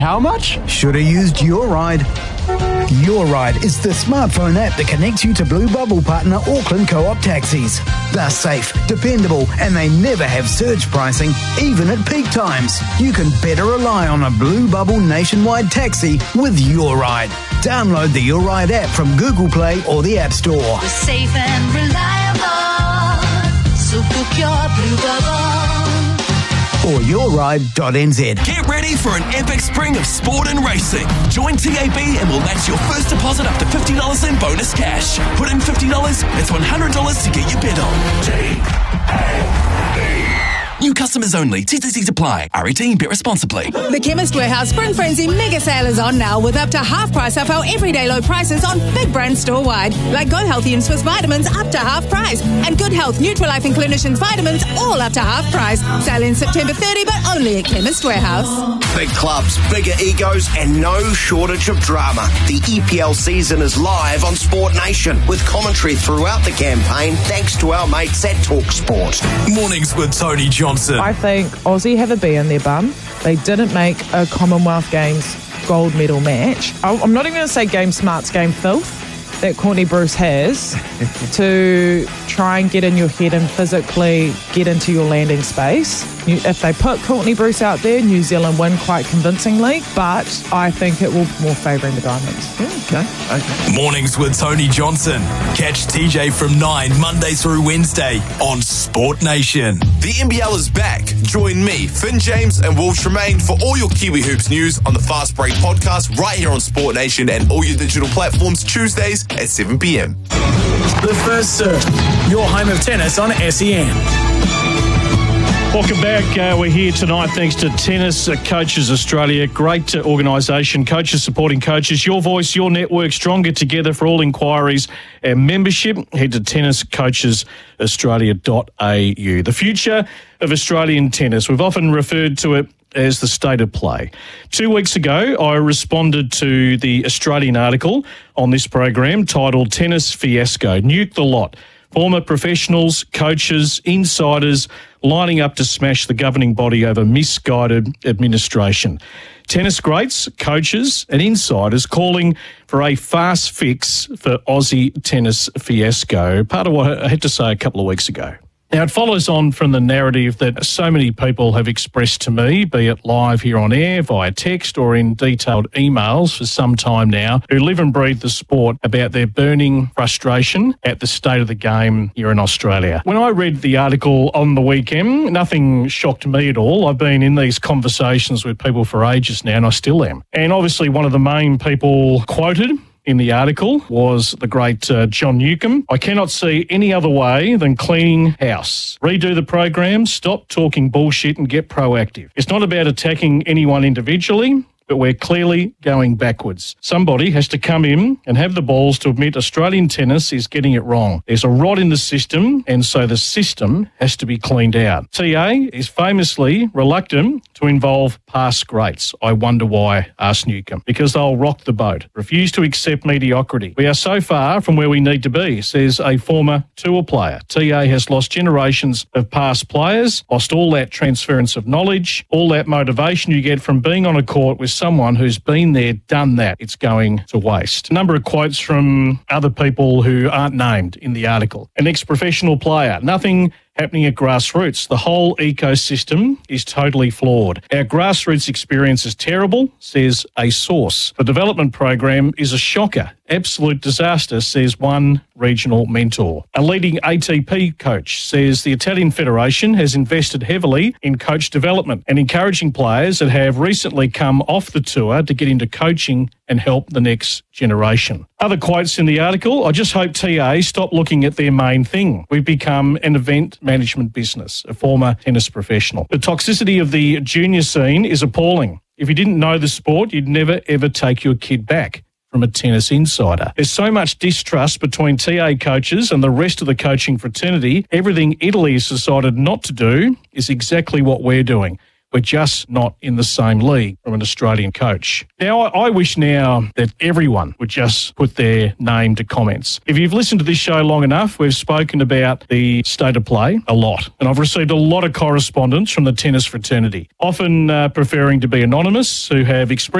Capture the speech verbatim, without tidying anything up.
How much? Should have used Your Ride. Your Ride is the smartphone app that connects you to Blue Bubble partner Auckland Co-op taxis. They're safe, dependable, and they never have surge pricing, even at peak times. You can better rely on a Blue Bubble nationwide taxi with Your Ride. Download the Your Ride app from Google Play or the App Store. We're safe and reliable, so book your Blue Bubble. Or your ride dot n z. Get ready for an epic spring of sport and racing. Join T A B and we'll match your first deposit up to fifty dollars in bonus cash. Put in fifty dollars, that's one hundred dollars to get your bet on. T A B. New customers only. T T Cs apply. R eighteen. Bet responsibly. The Chemist Warehouse Spring Frenzy mega sale is on now with up to half price off our everyday low prices on big brands store-wide. Like Go Healthy and Swiss Vitamins up to half price. And Good Health, Nutrilife and Clinicians Vitamins all up to half price. Sale in September thirtieth, but only at Chemist Warehouse. Big clubs, bigger egos and no shortage of drama. The E P L season is live on Sport Nation with commentary throughout the campaign thanks to our mates at Talk Sport. Mornings with Tony Johnson. I think Aussie have a bee in their bum. They didn't make a Commonwealth Games gold medal match. I'm not even going to say game smarts, game filth that Courtney Bruce has to try and get in your head and physically get into your landing space. You, if they put Courtney Bruce out there, New Zealand win quite convincingly, but I think it will more favouring the Diamonds. Yeah, okay, okay. Mornings with Tony Johnson. Catch T J from nine, Monday through Wednesday on Sport Nation. The N B L is back. Join me, Finn James and Will Tremaine for all your Kiwi Hoops news on the Fast Break podcast right here on Sport Nation and all your digital platforms Tuesdays at seven p.m. The First Serve, your home of tennis on S E N. Welcome back. Uh, we're here tonight thanks to Tennis Coaches Australia. Great uh, organisation. Coaches supporting coaches. Your voice, your network, stronger together. For all inquiries and membership, head to tennis coaches australia dot a u. The future of Australian tennis. We've often referred to it as the state of play. Two weeks ago, I responded to the Australian article on this program titled Tennis Fiasco. Nuke the lot. Former professionals, coaches, insiders lining up to smash the governing body over misguided administration. Tennis greats, coaches and insiders calling for a fast fix for Aussie tennis fiasco. Part of what I had to say a couple of weeks ago. Now, it follows on from the narrative that so many people have expressed to me, be it live here on air, via text or in detailed emails for some time now, who live and breathe the sport about their burning frustration at the state of the game here in Australia. When I read the article on the weekend, nothing shocked me at all. I've been in these conversations with people for ages now, and I still am. And obviously one of the main people quoted in the article was the great uh, John Newcombe. I cannot see any other way than cleaning house. Redo the program, stop talking bullshit and get proactive. It's not about attacking anyone individually, but we're clearly going backwards. Somebody has to come in and have the balls to admit Australian tennis is getting it wrong. There's a rot in the system, and so the system has to be cleaned out. T A is famously reluctant to involve past greats. I wonder why, asked Newcombe. Because they'll rock the boat. Refuse to accept mediocrity. We are so far from where we need to be, says a former tour player. T A has lost generations of past players, lost all that transference of knowledge, all that motivation you get from being on a court with someone who's been there, done that. It's going to waste. A number of quotes from other people who aren't named in the article. An ex-professional player. Nothing happening at grassroots. The whole ecosystem is totally flawed. Our grassroots experience is terrible, says a source. The development program is a shocker. Absolute disaster, says one regional mentor. A leading A T P coach says the Italian Federation has invested heavily in coach development and encouraging players that have recently come off the tour to get into coaching and help the next generation. Other quotes in the article, I just hope T A stop looking at their main thing. We've become an event management business, a former tennis professional. The toxicity of the junior scene is appalling. If you didn't know the sport, you'd never ever take your kid back. From a tennis insider. There's so much distrust between T A coaches and the rest of the coaching fraternity. Everything Italy has decided not to do is exactly what we're doing. we're just not in the same league from an Australian coach. Now, I, I wish now that everyone would just put their name to comments. If you've listened to this show long enough, we've spoken about the state of play a lot, and I've received a lot of correspondence from the tennis fraternity, often uh, preferring to be anonymous, who have expressed